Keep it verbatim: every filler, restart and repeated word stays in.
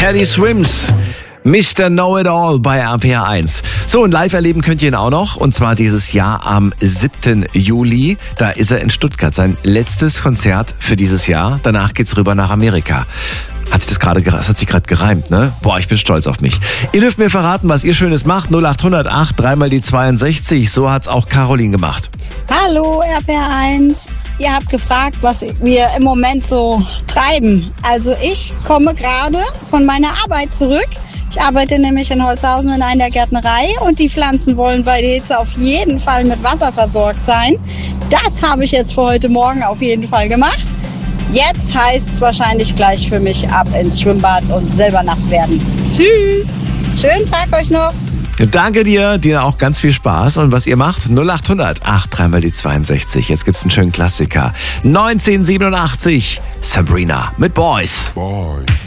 Teddy Swims. Mister Know-It-All bei R P R eins. So, und live erleben könnt ihr ihn auch noch. Und zwar dieses Jahr am siebten Juli. Da ist er in Stuttgart. Sein letztes Konzert für dieses Jahr. Danach geht's rüber nach Amerika. Hat sich das gerade, das hat sich gerade gereimt, ne? Boah, ich bin stolz auf mich. Ihr dürft mir verraten, was ihr Schönes macht. null acht null acht, dreimal die zweiundsechzig. So hat's auch Caroline gemacht. Hallo R P R eins. Ihr habt gefragt, was wir im Moment so treiben. Also ich komme gerade von meiner Arbeit zurück. Ich arbeite nämlich in Holzhausen in einer Gärtnerei und die Pflanzen wollen bei der Hitze auf jeden Fall mit Wasser versorgt sein. Das habe ich jetzt für heute Morgen auf jeden Fall gemacht. Jetzt heißt es wahrscheinlich gleich für mich ab ins Schwimmbad und selber nass werden. Tschüss! Schönen Tag euch noch! Danke dir, dir auch ganz viel Spaß. Und was ihr macht? null acht null acht, dreimal die zweiundsechzig. Jetzt gibt's einen schönen Klassiker. neunzehnhundertsiebenundachtzig, Sabrina mit Boys. Boys.